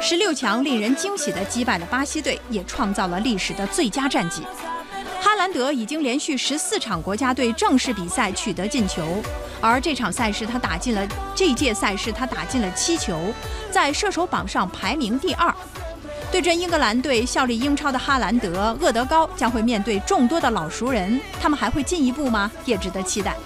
16强令人惊喜地击败了巴西队，也创造了历史的最佳战绩。哈兰德已经连续14场国家队正式比赛取得进球，而这届赛事他打进了7球，在射手榜上排名第2。对阵英格兰队效力英超的哈兰德、厄德高将会面对众多的老熟人，他们还会进一步吗？也值得期待。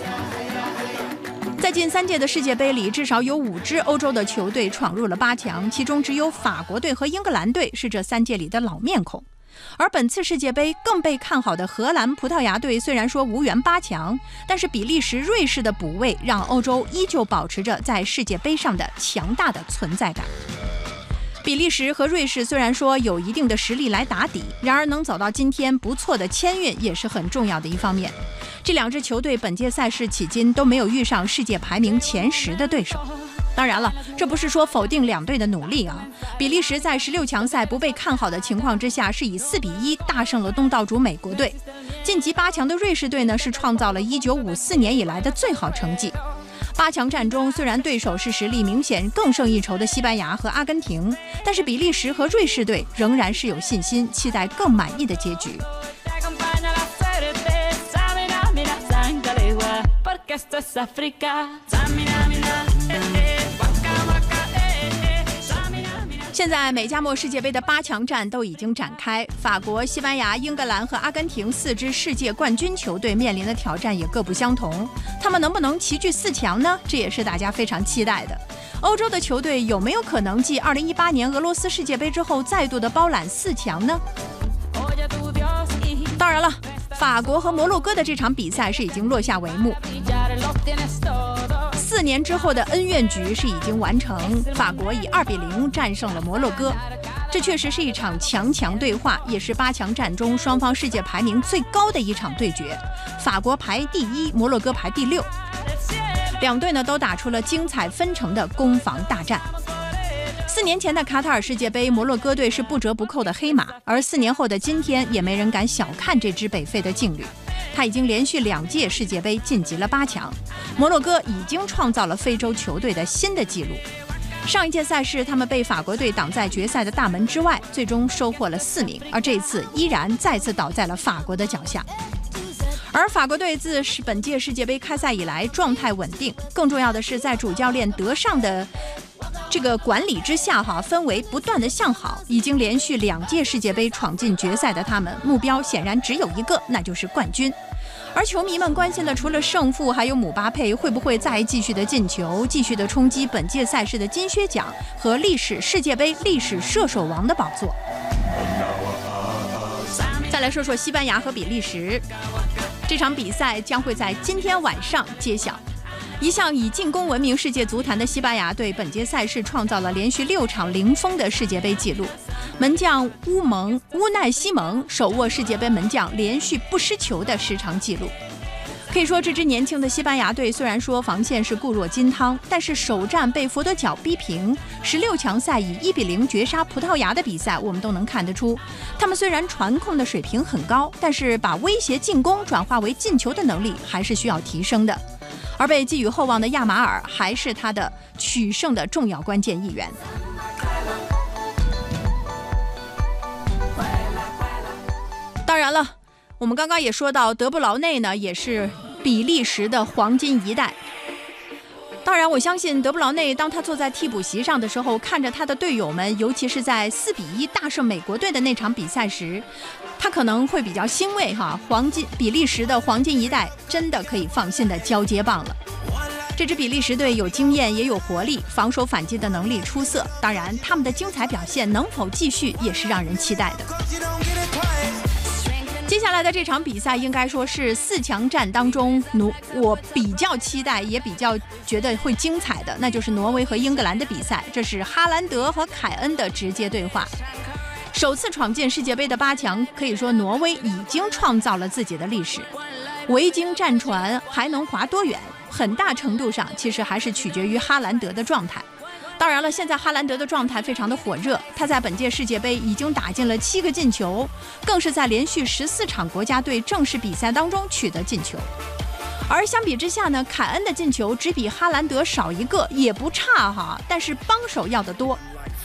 在近3届的世界杯里，至少有5支欧洲的球队闯入了8强，其中只有法国队和英格兰队是这3届里的老面孔。而本次世界杯更被看好的荷兰、葡萄牙队虽然说无缘8强，但是比利时、瑞士的补位让欧洲依旧保持着在世界杯上的强大的存在感。比利时和瑞士虽然说有一定的实力来打底，然而能走到今天不错的签运也是很重要的一方面。这2支球队本届赛事迄今都没有遇上世界排名前10的对手。当然了，这不是说否定2队的努力啊。比利时在16强赛不被看好的情况之下，是以4-1大胜了东道主美国队。晋级8强的瑞士队呢，是创造了1954年以来的最好成绩。8强战中，虽然对手是实力明显更胜一筹的西班牙和阿根廷，但是比利时和瑞士队仍然是有信心，期待更满意的结局。现在美加墨世界杯的8强战都已经展开，法国、西班牙、英格兰和阿根廷4支世界冠军球队面临的挑战也各不相同，他们能不能齐聚4强呢？这也是大家非常期待的。欧洲的球队有没有可能继2018年俄罗斯世界杯之后再度的包揽4强呢？当然了，法国和摩洛哥的这场比赛是已经落下帷幕。4年之后的恩怨局是已经完成，法国以2-0战胜了摩洛哥。这确实是一场强强对话，也是8强战中双方世界排名最高的一场对决。法国排第1，摩洛哥排第6。2队呢都打出了精彩纷呈的攻防大战。4年前的卡塔尔世界杯，摩洛哥队是不折不扣的黑马，而4年后的今天，也没人敢小看这支北非的劲旅。他已经连续2届世界杯晋级了8强，摩洛哥已经创造了非洲球队的新的纪录。上一届赛事，他们被法国队挡在决赛的大门之外，最终收获了4名，而这次依然再次倒在了法国的脚下。而法国队自本届世界杯开赛以来状态稳定，更重要的是在主教练德尚的这个管理之下氛围不断的向好，已经连续2届世界杯闯进决赛的他们，目标显然只有一个，那就是冠军。而球迷们关心的除了胜负，还有姆巴佩会不会再继续的进球，继续的冲击本届赛事的金靴奖和世界杯历史射手王的宝座。再来说说西班牙和比利时，这场比赛将会在今天晚上揭晓。一向以进攻闻名世界足坛的西班牙队，本届赛事创造了连续6场零封的世界杯纪录。门将乌奈西蒙手握世界杯门将连续不失球的10场纪录。可以说，这支年轻的西班牙队虽然说防线是固若金汤，但是首战被佛得角逼平，16强赛以1-0绝杀葡萄牙的比赛，我们都能看得出，他们虽然传控的水平很高，但是把威胁进攻转化为进球的能力还是需要提升的。而被寄予厚望的亚马尔还是他的取胜的重要关键一员。当然了，我们刚刚也说到，德布劳内呢也是比利时的黄金一代。当然，我相信德布劳内当他坐在替补席上的时候，看着他的队友们，尤其是在4-1大胜美国队的那场比赛时，他可能会比较欣慰比利时的黄金一代真的可以放心的交接棒了。这支比利时队有经验也有活力，防守反击的能力出色，当然他们的精彩表现能否继续也是让人期待的。接下来的这场比赛应该说是4强战当中我比较期待也比较觉得会精彩的，那就是挪威和英格兰的比赛，这是哈兰德和凯恩的直接对话。首次闯进世界杯的8强，可以说挪威已经创造了自己的历史。维京战船还能划多远，很大程度上其实还是取决于哈兰德的状态。当然了，现在哈兰德的状态非常的火热，他在本届世界杯已经打进了7个进球，更是在连续14场国家队正式比赛当中取得进球。而相比之下呢，凯恩的进球只比哈兰德少1个，也不差但是帮手要得多。